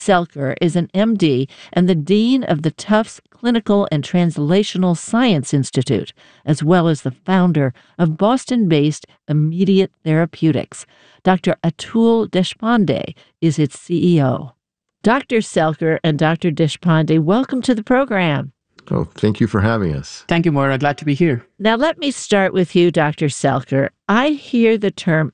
Selker is an MD and the dean of the Tufts Clinical and Translational Science Institute, as well as the founder of Boston-based Immediate Therapeutics. Dr. Atul Deshpande is its CEO. Dr. Selker and Dr. Deshpande, welcome to the program. Oh, thank you for having us. Thank you, Moira. Glad to be here. Now, let me start with you, Dr. Selker. I hear the term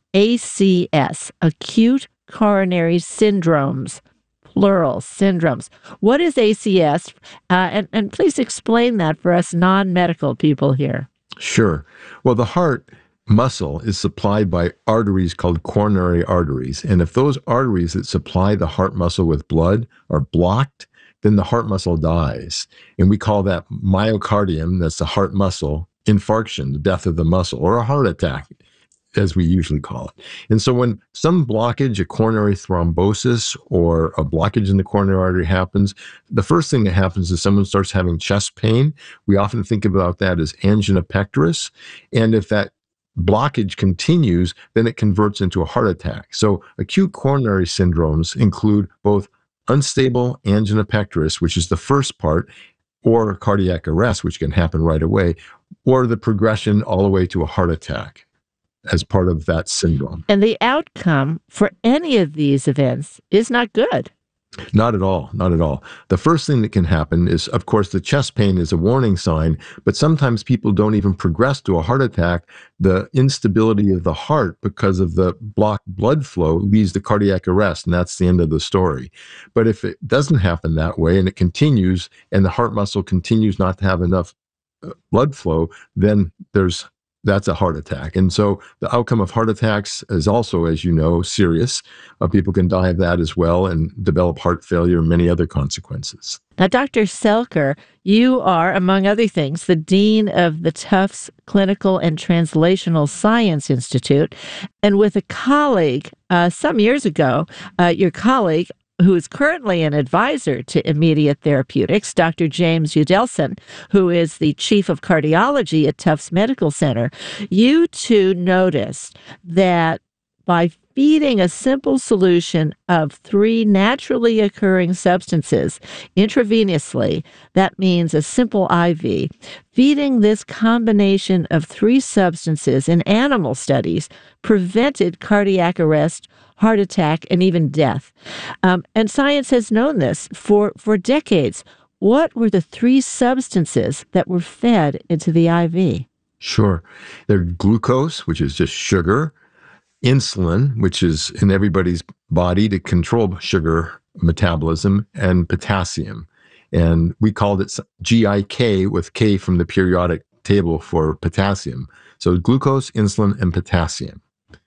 ACS, acute coronary syndromes, plural syndromes. What is ACS? And please explain that for us non-medical people here. Sure. Well, the heart muscle is supplied by arteries called coronary arteries. And if those arteries that supply the heart muscle with blood are blocked, then the heart muscle dies. And we call that myocardium, that's the heart muscle, infarction, the death of the muscle, or a heart attack, as we usually call it. And so when some blockage, a coronary thrombosis, or a blockage in the coronary artery happens, the first thing that happens is someone starts having chest pain. We often think about that as angina pectoris. And if that blockage continues, then it converts into a heart attack. So acute coronary syndromes include both unstable angina pectoris, which is the first part, or cardiac arrest, which can happen right away, or the progression all the way to a heart attack as part of that syndrome. And the outcome for any of these events is not good. Not at all. Not at all. The first thing that can happen is, of course, the chest pain is a warning sign, but sometimes people don't even progress to a heart attack. The instability of the heart because of the blocked blood flow leads to cardiac arrest, and that's the end of the story. But if it doesn't happen that way and it continues and the heart muscle continues not to have enough blood flow, then that's a heart attack. And so the outcome of heart attacks is also, as you know, serious. People can die of that as well and develop heart failure and many other consequences. Now, Dr. Selker, you are, among other things, the dean of the Tufts Clinical and Translational Science Institute. And with a colleague, some years ago, your colleague, who is currently an advisor to Immediate Therapeutics, Dr. James Udelson, who is the chief of cardiology at Tufts Medical Center, you two noticed that by feeding a simple solution of 3 naturally occurring substances intravenously, that means a simple IV, feeding this combination of 3 substances in animal studies prevented cardiac arrest, heart attack, and even death. And science has known this for decades. What were the 3 substances that were fed into the IV? Sure. They're glucose, which is just sugar, insulin, which is in everybody's body to control sugar metabolism, and potassium. And we called it GIK with K from the periodic table for potassium. So glucose, insulin, and potassium.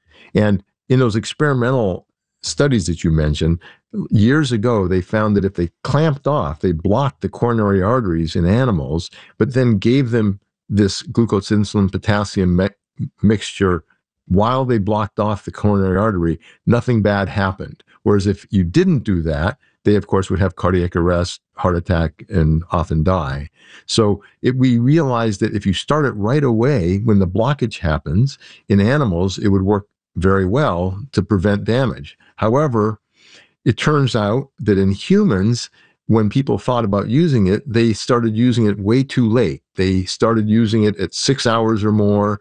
And in those experimental studies that you mentioned, years ago, they found that if they clamped off, they blocked the coronary arteries in animals, but then gave them this glucose, insulin, potassium mixture while they blocked off the coronary artery, nothing bad happened. Whereas if you didn't do that, they, of course, would have cardiac arrest, heart attack, and often die. So we realized that if you start it right away when the blockage happens in animals, it would work very well to prevent damage. However, it turns out that in humans, when people thought about using it, they started using it way too late. They started using it at 6 hours or more.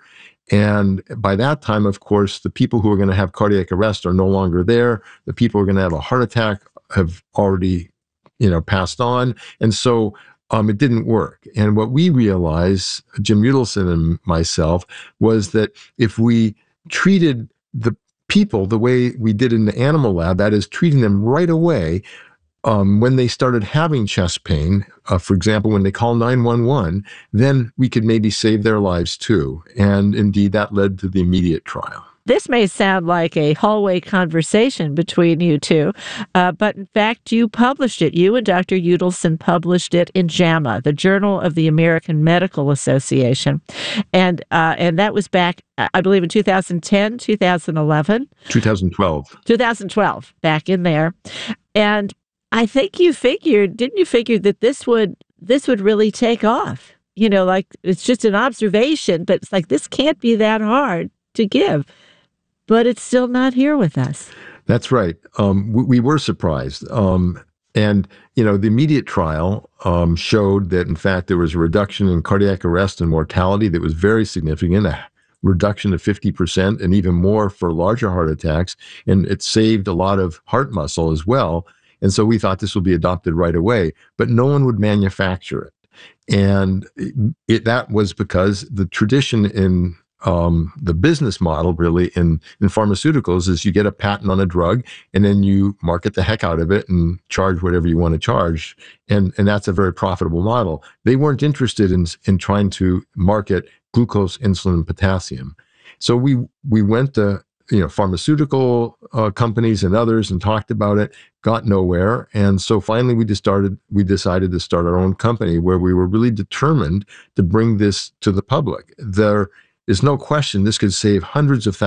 And by that time, of course, the people who are going to have cardiac arrest are no longer there. The people who are going to have a heart attack have already, passed on. And so it didn't work. And what we realized, Jim Udelson and myself, was that if we treated the people the way we did in the animal lab, that is treating them right away, when they started having chest pain, for example, when they call 911, then we could maybe save their lives too. And indeed, that led to the Immediate trial. This may sound like a hallway conversation between you two, but in fact, you published it. You and Dr. Udelson published it in JAMA, the Journal of the American Medical Association. And that was back, I believe, in 2010, 2011? 2012. 2012, back in there. And I think didn't you figure that this would really take off? Like it's just an observation, but it's like this can't be that hard to give. But it's still not here with us. That's right. We were surprised. And, the immediate trial showed that, in fact, there was a reduction in cardiac arrest and mortality that was very significant, a reduction of 50% and even more for larger heart attacks. And it saved a lot of heart muscle as well. And so we thought this would be adopted right away, but no one would manufacture it. And that was because the tradition in the business model really in pharmaceuticals is you get a patent on a drug and then you market the heck out of it and charge whatever you want to charge. And that's a very profitable model. They weren't interested in trying to market glucose, insulin, and potassium. So we went to pharmaceutical companies and others and talked about it, got nowhere. And so finally we decided to start our own company where we were really determined to bring this to the public. There is no question this could save hundreds of thousands